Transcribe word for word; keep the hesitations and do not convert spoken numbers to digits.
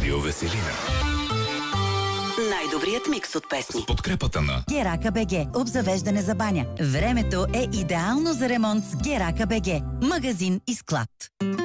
Радио Веселина. Най-добрият микс от песни. С подкрепата на Герака БГ. Обзавеждане за баня. Времето е идеално за ремонт с Герака БГ. Магазин и склад.